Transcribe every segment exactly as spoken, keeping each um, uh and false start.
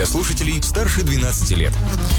для слушателей старше двенадцати лет.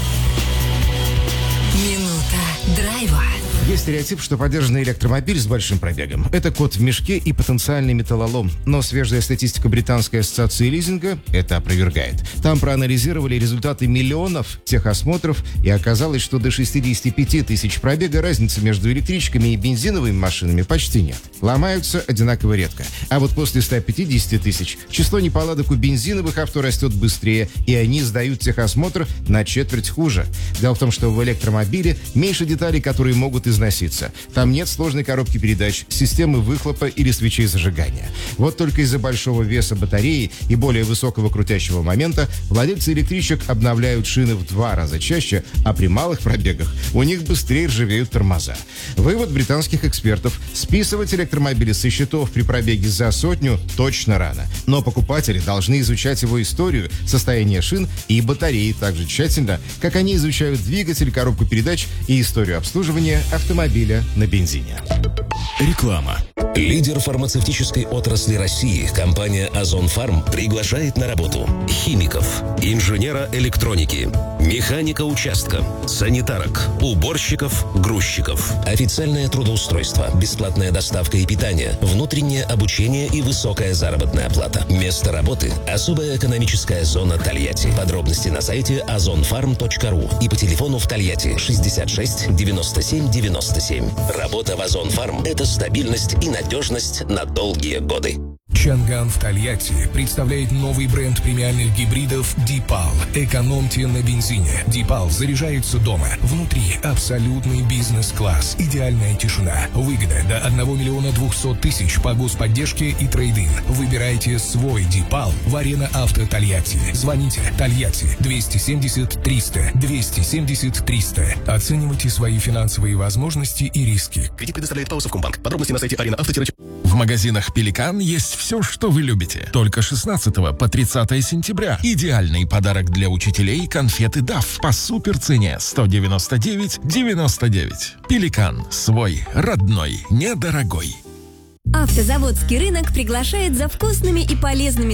Минута драйва. Есть стереотип, что подержанный электромобиль с большим пробегом – это кот в мешке и потенциальный металлолом. Но свежая статистика Британской ассоциации лизинга это опровергает. Там проанализировали результаты миллионов техосмотров, и оказалось, что до шестидесяти пяти тысяч пробега разницы между электричками и бензиновыми машинами почти нет. Ломаются одинаково редко. А вот после ста пятидесяти тысяч число неполадок у бензиновых авто растет быстрее, и они сдают техосмотр на четверть хуже. Дело в том, что в электромобиле меньше деталей, которые могут износиться. Там нет сложной коробки передач, системы выхлопа или свечей зажигания. Вот только из-за большого веса батареи и более высокого крутящего момента владельцы электричек обновляют шины в два раза чаще, а при малых пробегах у них быстрее ржавеют тормоза. Вывод британских экспертов: списывать электромобили со счетов при пробеге за сотню точно рано. Но покупатели должны изучать его историю, состояние шин и батареи так же тщательно, как они изучают двигатель, коробку передач и историю обслуживания автомобиля на бензине. Реклама. Лидер фармацевтической отрасли России, компания «Озон Фарм» приглашает на работу химиков, инженера электроники, механика участка, санитарок, уборщиков, грузчиков. Официальное трудоустройство, бесплатная доставка и питание, внутреннее обучение и высокая заработная плата. Место работы – особая экономическая зона Тольятти. Подробности на сайте озон фарм точка ру и по телефону в Тольятти шестьдесят шесть девяносто семь девяносто семь. Работа в «Озон Фарм» – это стабильность и надежность на долгие годы. Чанган в Тольятти представляет новый бренд премиальных гибридов Дипал. Экономьте на бензине. Дипал заряжается дома. Внутри абсолютный бизнес-класс. Идеальная тишина. Выгода до одного миллиона двухсот тысяч по господдержке и трейд-ин. Выбирайте свой Дипал в Арена Авто Тольятти. Звоните Тольятти двести семьдесят триста двести семьдесят триста. Оценивайте свои финансовые возможности и риски. Кредит предоставляет ПАО «Совкомбанк». Подробности на сайте арена авто. В магазинах «Пеликан» есть все, что вы любите. Только шестнадцатого по тридцатое сентября. Идеальный подарок для учителей — конфеты даф по суперцене сто девяносто девять девяносто девять. «Пеликан» — свой, родной, недорогой. Автозаводский рынок приглашает за вкусными и полезными